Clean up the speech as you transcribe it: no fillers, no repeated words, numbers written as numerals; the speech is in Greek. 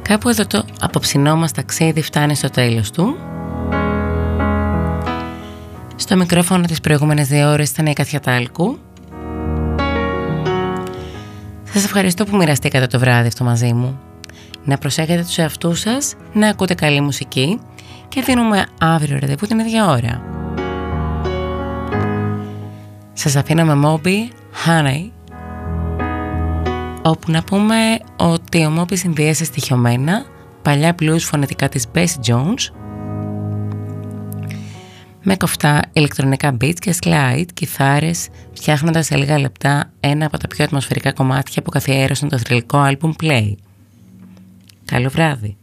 Κάπου εδώ το απόψινό μας ταξίδι φτάνει στο τέλος του. Στο μικρόφωνο τις προηγούμενες 2 ώρες ήταν η Κάτια Τάλκου. Σας ευχαριστώ που μοιραστήκατε το βράδυ αυτό μαζί μου. Να προσέχετε τους εαυτούς σας, να ακούτε καλή μουσική και δίνουμε αύριο ραντεβού την ίδια ώρα. Σας αφήνω με Moby, Honey, όπου να πούμε ότι ο Moby συνδύασε στοιχειωμένα παλιά blues φωνητικά της Bessie Jones με κοφτά ηλεκτρονικά beats και slide κιθάρες, φτιάχνοντας σε λίγα λεπτά ένα από τα πιο ατμοσφαιρικά κομμάτια που καθιέρωσαν το θρυλικό άλμπουμ Play. Καλό βράδυ.